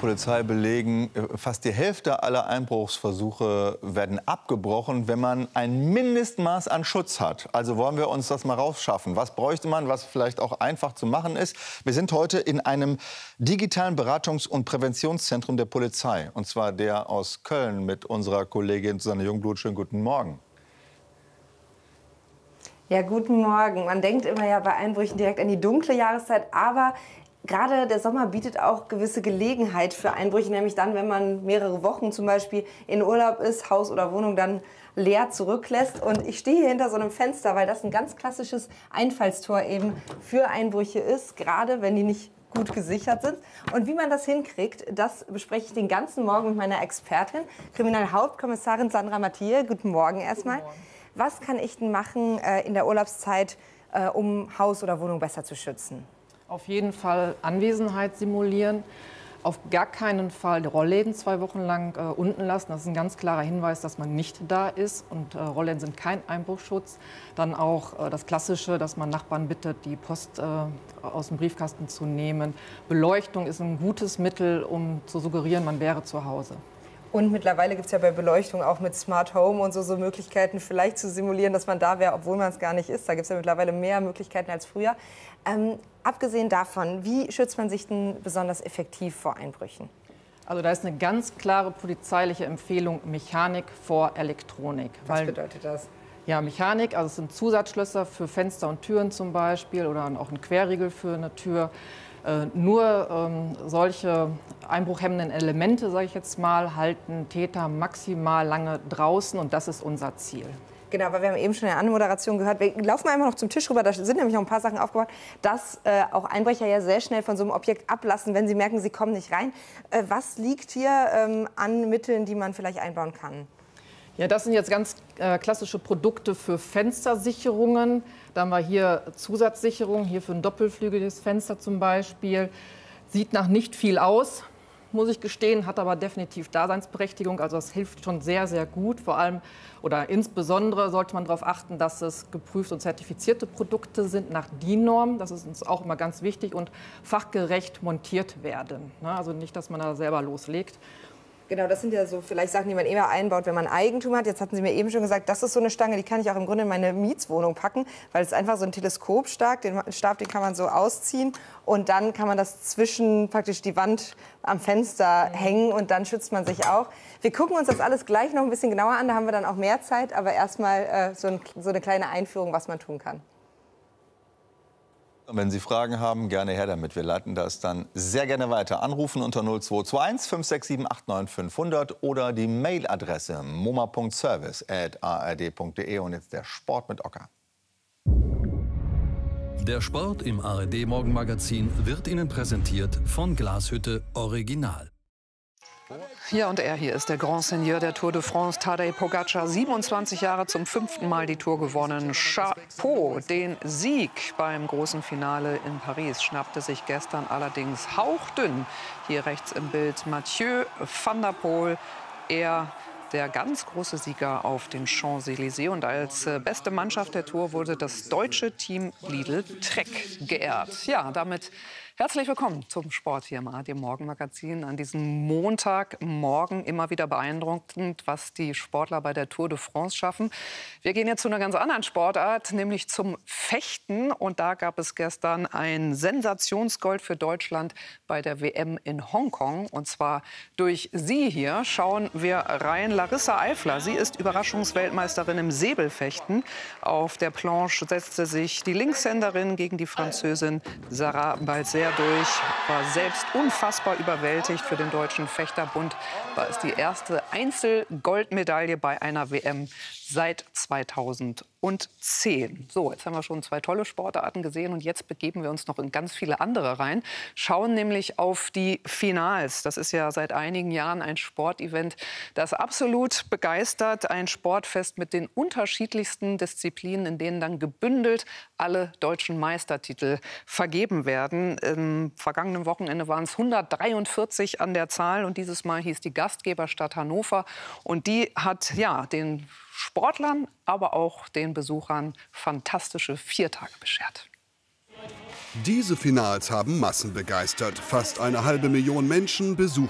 Polizei belegen, fast die Hälfte aller Einbruchsversuche werden abgebrochen, wenn man ein Mindestmaß an Schutz hat. Also wollen wir uns das mal rausschaffen. Was bräuchte man, was vielleicht auch einfach zu machen ist? Wir sind heute in einem digitalen Beratungs- und Präventionszentrum der Polizei. Und zwar der aus Köln mit unserer Kollegin Susanne Jungblut. Schönen guten Morgen. Ja, guten Morgen. Man denkt immer ja bei Einbrüchen direkt an die dunkle Jahreszeit, aber gerade der Sommer bietet auch gewisse Gelegenheit für Einbrüche, nämlich dann, wenn man mehrere Wochen zum Beispiel in Urlaub ist, Haus oder Wohnung dann leer zurücklässt. Und ich stehe hier hinter so einem Fenster, weil das ein ganz klassisches Einfallstor eben für Einbrüche ist, gerade wenn die nicht gut gesichert sind. Und wie man das hinkriegt, das bespreche ich den ganzen Morgen mit meiner Expertin, Kriminalhauptkommissarin Sandra Mathieu. Guten Morgen erstmal. Guten Morgen. Was kann ich denn machen in der Urlaubszeit, um Haus oder Wohnung besser zu schützen? Auf jeden Fall Anwesenheit simulieren. Auf gar keinen Fall die Rollläden 2 Wochen lang unten lassen. Das ist ein ganz klarer Hinweis, dass man nicht da ist. Und Rollläden sind kein Einbruchsschutz. Dann auch das Klassische, dass man Nachbarn bittet, die Post aus dem Briefkasten zu nehmen. Beleuchtung ist ein gutes Mittel, um zu suggerieren, man wäre zu Hause. Und mittlerweile gibt es ja bei Beleuchtung auch mit Smart Home und so Möglichkeiten, vielleicht zu simulieren, dass man da wäre, obwohl man es gar nicht ist. Da gibt es ja mittlerweile mehr Möglichkeiten als früher. Abgesehen davon, wie schützt man sich denn besonders effektiv vor Einbrüchen? Also da ist eine ganz klare polizeiliche Empfehlung, Mechanik vor Elektronik. Was bedeutet das? Ja, Mechanik, also es sind Zusatzschlösser für Fenster und Türen zum Beispiel oder auch ein Querriegel für eine Tür. Nur solche einbruchhemmenden Elemente, sage ich jetzt mal, halten Täter maximal lange draußen und das ist unser Ziel. Genau, aber wir haben eben schon in der Anmoderation gehört, wir laufen einmal noch zum Tisch rüber, da sind nämlich noch ein paar Sachen aufgebaut, dass auch Einbrecher ja sehr schnell von so einem Objekt ablassen, wenn sie merken, sie kommen nicht rein. Was liegt hier an Mitteln, die man vielleicht einbauen kann? Ja, das sind jetzt ganz klassische Produkte für Fenstersicherungen. Da haben wir hier Zusatzsicherung, hier für ein doppelflügeliges Fenster zum Beispiel. Sieht nach nicht viel aus, muss ich gestehen, hat aber definitiv Daseinsberechtigung. Also das hilft schon sehr, sehr gut. Vor allem oder insbesondere sollte man darauf achten, dass es geprüfte und zertifizierte Produkte sind nach DIN-Norm. Das ist uns auch immer ganz wichtig und fachgerecht montiert werden. Also nicht, dass man da selber loslegt. Genau, das sind ja so vielleicht Sachen, die man eher einbaut, wenn man Eigentum hat. Jetzt hatten Sie mir eben schon gesagt, das ist so eine Stange, die kann ich auch im Grunde in meine Mietswohnung packen, weil es einfach so ein Teleskopstab, den kann man so ausziehen und dann kann man das zwischen praktisch die Wand am Fenster hängen und dann schützt man sich auch. Wir gucken uns das alles gleich noch ein bisschen genauer an, da haben wir dann auch mehr Zeit, aber erstmal so eine kleine Einführung, was man tun kann. Wenn Sie Fragen haben, gerne her damit. Wir leiten das dann sehr gerne weiter. Anrufen unter 0221 567 89 500 oder die Mailadresse moma.service@ard.de. Und jetzt der Sport mit Ocker. Der Sport im ARD-Morgenmagazin wird Ihnen präsentiert von Glashütte Original. Ja, und er hier ist der Grand Seigneur der Tour de France, Tadej Pogacar, 27 Jahre, zum 5. Mal die Tour gewonnen. Chapeau, den Sieg beim großen Finale in Paris schnappte sich gestern allerdings hauchdünn. Hier rechts im Bild Mathieu van der Poel, er der ganz große Sieger auf den Champs-Élysées. Und als beste Mannschaft der Tour wurde das deutsche Team Lidl Trek geehrt. Ja, damit herzlich willkommen zum Sport hier im ARD Morgenmagazin an diesem Montagmorgen. Immer wieder beeindruckend, was die Sportler bei der Tour de France schaffen. Wir gehen jetzt zu einer ganz anderen Sportart, nämlich zum Fechten. Und da gab es gestern ein Sensationsgold für Deutschland bei der WM in Hongkong. Und zwar durch sie hier. Schauen wir rein. Larissa Eifler, sie ist Überraschungsweltmeisterin im Säbelfechten. Auf der Planche setzte sich die Linkshänderin gegen die Französin Sarah Balzer durch, war selbst unfassbar überwältigt. Für den Deutschen Fechterbund war es die erste Einzelgoldmedaille bei einer WM seit 2010. So, jetzt haben wir schon 2 tolle Sportarten gesehen und jetzt begeben wir uns noch in ganz viele andere rein. Schauen nämlich auf die Finals. Das ist ja seit einigen Jahren ein Sportevent, das absolut begeistert. Ein Sportfest mit den unterschiedlichsten Disziplinen, in denen dann gebündelt alle deutschen Meistertitel vergeben werden. Im vergangenen Wochenende waren es 143 an der Zahl und dieses Mal hieß die Gastgeberstadt Hannover und die hat ja den Sportlern, aber auch den Besuchern fantastische 4 Tage beschert. Diese Finals haben Massen begeistert. Fast 1,5 Million Menschen besuchen